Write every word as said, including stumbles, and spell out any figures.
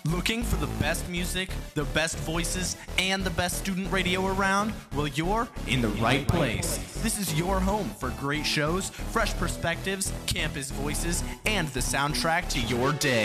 Looking for the best music, the best voices, and the best student radio around? Well, you're in the right place. This is your home for great shows, fresh perspectives, campus voices, and the soundtrack to your day.